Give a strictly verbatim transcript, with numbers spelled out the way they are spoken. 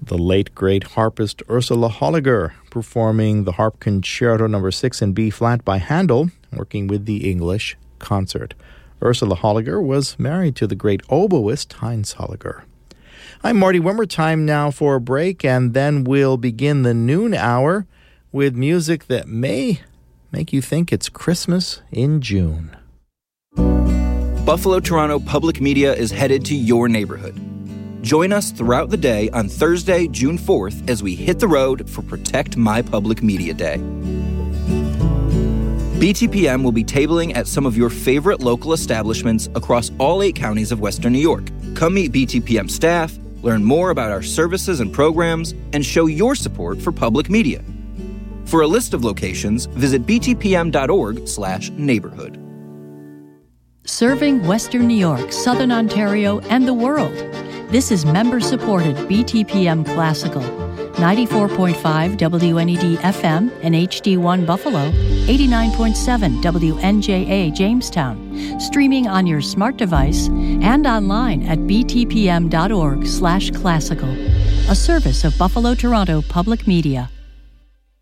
the late great harpist Ursula Holliger performing the Harp Concerto number six in B-flat by Handel, working with the English Concert. Ursula Holliger was married to the great oboist Heinz Holliger. I'm Marty Wimmer. Time now for a break, and then we'll begin the noon hour with music that may make you think it's Christmas in June. Buffalo Toronto Public Media is headed to your neighborhood. Join us throughout the day on Thursday, June fourth, as we hit the road for Protect My Public Media Day. B T P M will be tabling at some of your favorite local establishments across all eight counties of Western New York. Come meet B T P M staff, learn more about our services and programs, and show your support for public media. For a list of locations, visit btpm.org slash neighborhood. Serving Western New York, Southern Ontario, and the world. This is member-supported B T P M Classical, ninety-four point five W N E D F M and H D one Buffalo, eighty-nine point seven W N J A Jamestown, streaming on your smart device and online at btpm.org slash classical, a service of Buffalo Toronto Public Media.